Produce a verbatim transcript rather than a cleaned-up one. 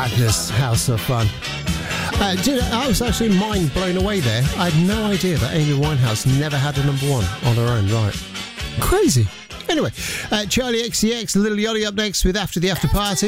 Madness, House of Fun. Uh, did, I was actually mind blown away there. I had no idea that Amy Winehouse never had a number one on her own, right? Crazy. Anyway, uh, Charlie X C X, Little Yachty up next with After the After Party.